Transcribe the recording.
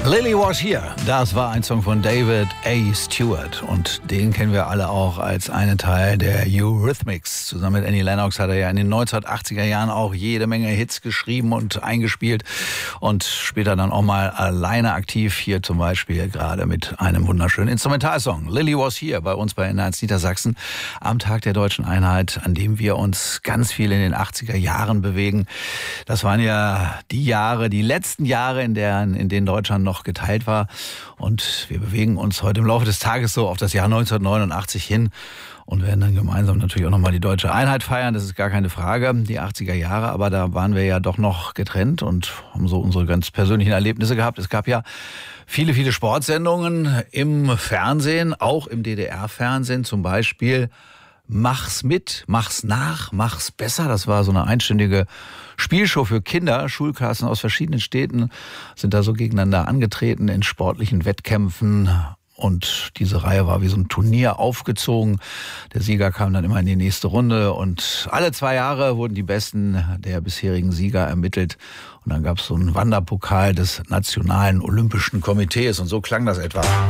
Lily Was Here, das war ein Song von David A. Stewart und den kennen wir alle auch als einen Teil der Eurythmics. Zusammen mit Annie Lennox hat er ja in den 1980er Jahren auch jede Menge Hits geschrieben und eingespielt und später dann auch mal alleine aktiv, hier zum Beispiel gerade mit einem wunderschönen Instrumentalsong. Lily Was Here bei uns bei NDR Niedersachsen am Tag der Deutschen Einheit, an dem wir uns ganz viel in den 80er Jahren bewegen. Das waren ja die Jahre, die letzten Jahre, in denen Deutschland noch geteilt war. Und wir bewegen uns heute im Laufe des Tages so auf das Jahr 1989 hin und werden dann gemeinsam natürlich auch nochmal die deutsche Einheit feiern. Das ist gar keine Frage, die 80er Jahre. Aber da waren wir ja doch noch getrennt und haben so unsere ganz persönlichen Erlebnisse gehabt. Es gab ja viele, viele Sportsendungen im Fernsehen, auch im DDR-Fernsehen, zum Beispiel Mach's mit, mach's nach, mach's besser. Das war so eine einstündige Spielshow für Kinder. Schulklassen aus verschiedenen Städten sind da so gegeneinander angetreten in sportlichen Wettkämpfen. Und diese Reihe war wie so ein Turnier aufgezogen. Der Sieger kam dann immer in die nächste Runde. Und alle 2 Jahre wurden die Besten der bisherigen Sieger ermittelt. Und dann gab es so einen Wanderpokal des Nationalen Olympischen Komitees. Und so klang das etwa.